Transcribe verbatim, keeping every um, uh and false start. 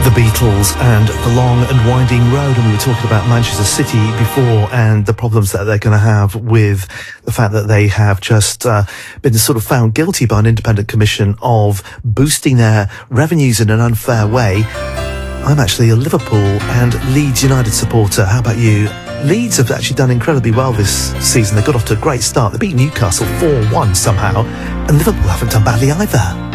The Beatles and The Long and Winding Road, and we were talking about Manchester City before and the problems that they're going to have with the fact that they have just uh, been sort of found guilty by an independent commission of boosting their revenues in an unfair way. I'm actually a Liverpool and Leeds United supporter. How about you? Leeds have actually done incredibly well this season. They got off to a great start. They beat Newcastle four one somehow, and Liverpool haven't done badly either.